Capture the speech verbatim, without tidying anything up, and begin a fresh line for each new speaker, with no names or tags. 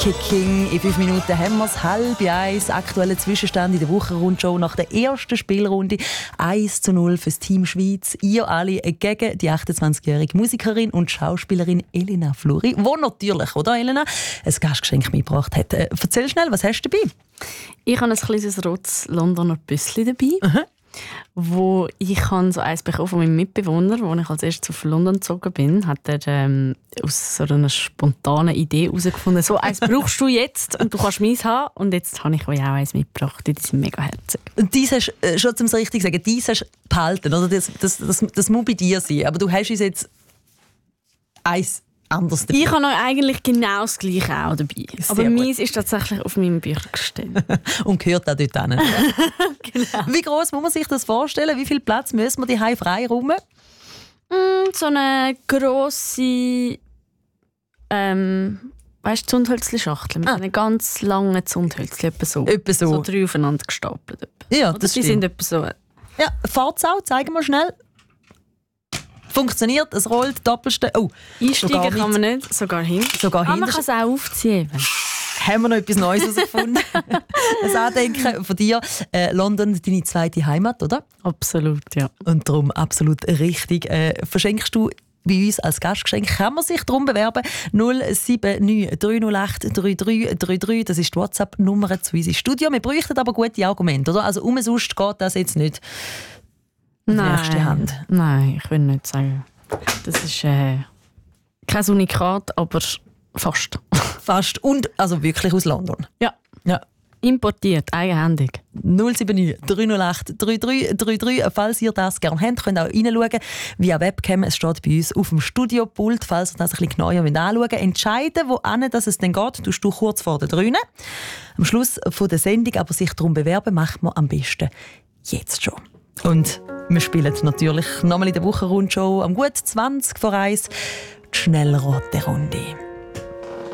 Kicking. In fünf Minuten haben wir es halb eins. Aktueller Zwischenstand in der Wochenrundshow nach der ersten Spielrunde. eins zu null für das Team Schweiz. Ihr alle gegen die achtundzwanzigjährige Musikerin und Schauspielerin Elena Fluri, die natürlich, oder Elena, ein Gastgeschenk mitgebracht hat. Äh, erzähl schnell, was hast du dabei?
Ich habe ein kleines rotes Londoner Büssli dabei.
Mhm.
Wo ich habe so eins bekommen von meinem Mitbewohner, als ich als erstes auf London gezogen bin, hat er ähm, aus so einer spontanen Idee herausgefunden, so eins brauchst du jetzt und du kannst meins haben. Und jetzt habe ich euch auch eins mitgebracht. Die sind mega herzig.
Und dies hast äh, schon zum richtig sagen, dies hast du behalten, oder? Das, das, das, das muss bei dir sein. Aber du hast uns jetzt eins anders dabei.
Ich habe noch eigentlich genau das Gleiche auch dabei.
Sehr
aber
gut.
meins ist tatsächlich auf meinem Büchergestell.
Und gehört auch dort hin.
Genau.
Wie gross muss man sich das vorstellen? Wie viel Platz müssen wir die frei rum?
Mm, so eine grosse ähm, weißt du, Zündhölzli-Schachtel mit
Ah.
einem ganz langen Zündhölzli. Etwa so.
Etwa so.
So drei aufeinander gestapelt. Etwa.
Ja,
Oder
das
die
stimmt.
sind etwa so.
Ja, Fahrtsau, zeigen wir schnell. Funktioniert, es rollt, doppelste. Oh,
Einsteigen
sogar
kann
mit-
man nicht, sogar hin.
Sogar
Ah, man
hinter-
kann es auch aufziehen.
haben wir noch etwas Neues herausgefunden. Ein Andenken von dir. Äh, London, deine zweite Heimat, oder?
Absolut, ja.
Und darum absolut richtig. Äh, verschenkst du bei uns als Gastgeschenk, kann man sich darum bewerben. null sieben neun drei null acht drei drei drei drei, das ist die WhatsApp-Nummer zu uns ins Studio. Wir bräuchten aber gute Argumente, oder? Also umsonst geht das jetzt nicht. In die erste Hand.
Nein, ich will nicht sagen. Das ist äh, kein Unikat, aber fast.
Fast. Und also wirklich aus London.
Ja.
Ja.
Importiert, eigenhändig.
null sieben neun drei null acht drei drei drei drei. Falls ihr das gerne habt, könnt ihr auch reinschauen via Webcam. Es steht bei uns auf dem Studiopult. Falls ihr das ein bisschen genauer anschauen wollt, entscheiden, wohin dass es denn geht, tust du kurz vor der Drüne. Am Schluss von der Sendung aber sich darum bewerben, macht man am besten jetzt schon. Und wir spielen natürlich nochmal in der Wochenrundshow am gut zwanzig vor eins die Schnellraterunde.